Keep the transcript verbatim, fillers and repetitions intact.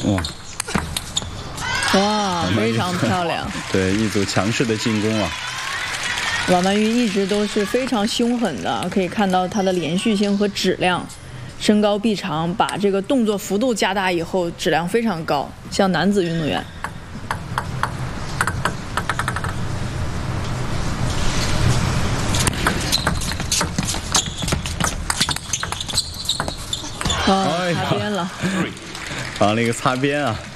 哇！ 哇，非常漂亮。 对，一组强势的进攻啊。 王曼玉一直都是非常凶狠的，可以看到她的连续性和质量。身高臂长，把这个动作幅度加大以后，质量非常高，像男子运动员。哦，擦边了， 防了一个擦边啊。